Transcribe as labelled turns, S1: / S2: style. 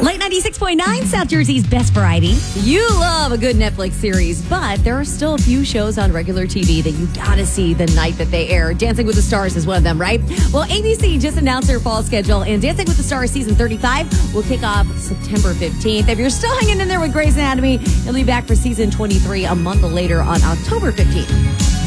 S1: Late 96.9, South Jersey's best variety. You love a good Netflix series, but there are still a few shows on regular TV that you gotta see the night that they air. Dancing with the Stars is one of them, right? Well, ABC just announced their fall schedule, and Dancing with the Stars season 35 will kick off September 15th. If you're still hanging in there with Grey's Anatomy, it'll be back for season 23 a month later on October 15th.